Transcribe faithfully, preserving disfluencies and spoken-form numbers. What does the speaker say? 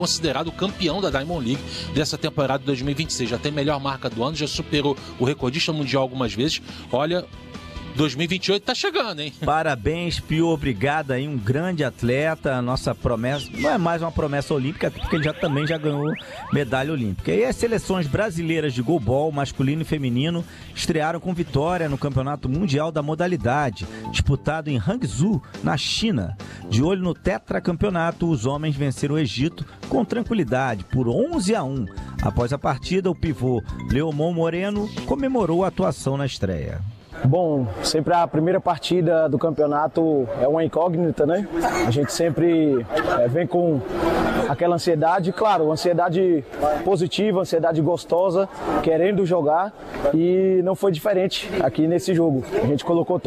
considerado o campeão da Diamond League dessa temporada de dois mil e vinte e seis. Já tem melhor marca do ano, já superou o recordista mundial algumas vezes. Olha, dois mil e vinte e oito tá chegando, hein? Parabéns, Pio, obrigado aí, um grande atleta, a nossa promessa, não é mais uma promessa olímpica, porque ele já também já ganhou medalha olímpica. E as seleções brasileiras de goalball, masculino e feminino, estrearam com vitória no Campeonato Mundial da modalidade, disputado em Hangzhou, na China. De olho no tetracampeonato, os homens venceram o Egito com tranquilidade, por onze a um. Após a partida, o pivô Leomon Moreno comemorou a atuação na estreia. Bom, sempre a primeira partida do campeonato é uma incógnita, né? A gente sempre é, vem com aquela ansiedade, claro, ansiedade positiva, ansiedade gostosa, querendo jogar, e não foi diferente aqui nesse jogo. A gente colocou